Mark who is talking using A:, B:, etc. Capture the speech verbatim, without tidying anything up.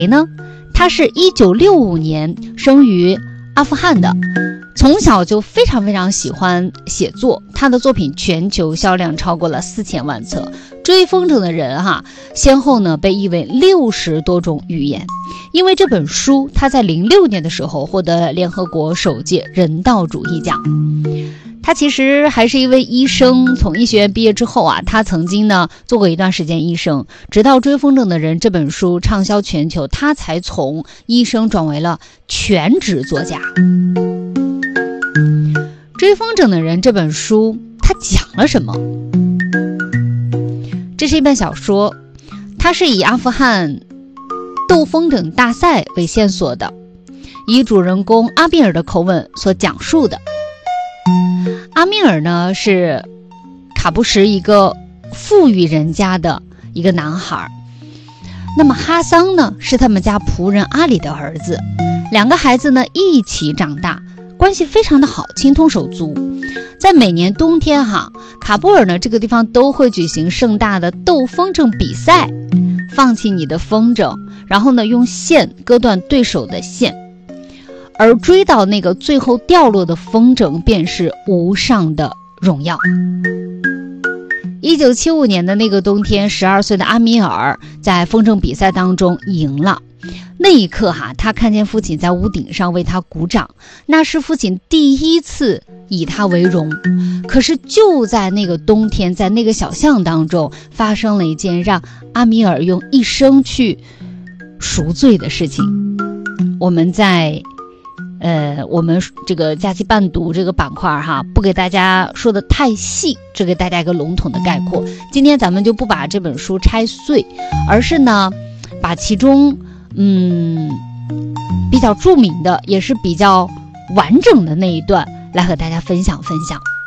A: 呢？他是一九六五年生于阿富汗的，从小就非常非常喜欢写作，他的作品全球销量超过了四千万册。追风筝的人哈，先后呢被译为六十多种语言。因为这本书，他在零六年的时候获得联合国首届人道主义奖。他其实还是一位医生，从医学院毕业之后啊，他曾经呢做过一段时间医生，直到《追风筝的人》这本书畅销全球，他才从医生转为了全职作家。《追风筝的人》这本书它讲了什么？这是一本小说，它是以阿富汗斗风筝大赛为线索的，以主人公阿米尔的口吻所讲述的。阿米尔呢是卡布什一个富裕人家的一个男孩，那么哈桑呢是他们家仆人阿里的儿子，两个孩子呢一起长大，关系非常的好，情同手足。在每年冬天哈，卡布尔呢这个地方都会举行盛大的斗风筝比赛，放弃你的风筝，然后呢用线割断对手的线，而追到那个最后掉落的风筝便是无上的荣耀。一九七五年的那个冬天，十二岁的阿米尔在风筝比赛当中赢了。那一刻哈，他看见父亲在屋顶上为他鼓掌，那是父亲第一次以他为荣。可是就在那个冬天，在那个小巷当中，发生了一件让阿米尔用一生去赎罪的事情。我们在呃，我们这个假期伴读这个板块哈，不给大家说的太细，只给大家一个笼统的概括。今天咱们就不把这本书拆碎，而是呢，把其中嗯比较著名的，也是比较完整的那一段来和大家分享分享。